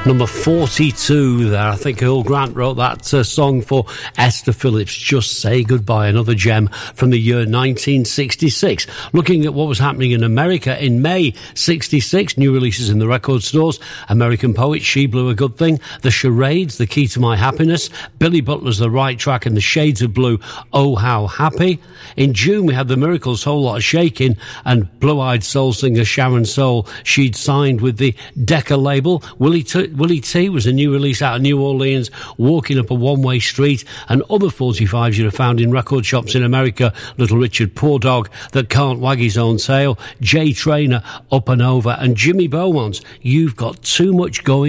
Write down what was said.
Number 42 there. I think Earl Grant wrote that song for Esther Phillips, Just Say Goodbye, another gem from the year 1966. Looking at what was happening in America in May 66, new releases in the record stores: American Poet, She Blew a Good Thing, The Charades, The Key to My Happiness, Billy Butler's The Right Track and the Shades of Blue, Oh How Happy. In June we had The Miracles, Whole Lot of Shaking, and blue-eyed soul singer Sharon Soul. She'd signed with the Decca label. Willie T was a new release out of New Orleans, Walking Up a One-Way Street, and other 45s you'd have found in record shops in America: Little Richard, Poor Dog That Can't Wag His Own Tail, Jay Trainer, Up and Over, and Jimmy Beaumont's You've Got Too Much Going